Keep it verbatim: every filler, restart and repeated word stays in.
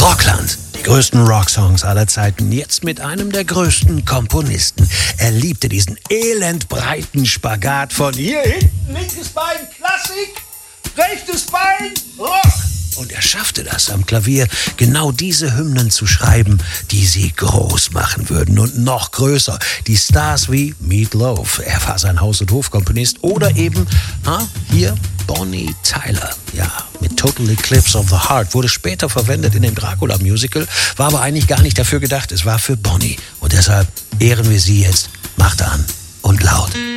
Rockland. Die größten Rocksongs aller Zeiten, jetzt mit einem der größten Komponisten. Er liebte diesen elendbreiten Spagat von hier hinten, linkes Bein, Klassik, rechtes Bein, Rock. Und er schaffte das am Klavier, genau diese Hymnen zu schreiben, die sie groß machen würden und noch größer. Die Stars wie Meat Loaf, er war sein Haus- und Hofkomponist, oder eben, ha, hier, Bonnie Tyler. Ja, mit Total Eclipse of the Heart wurde später verwendet in dem Dracula-Musical, war aber eigentlich gar nicht dafür gedacht, es war für Bonnie. Und deshalb ehren wir sie jetzt, macht an und laut.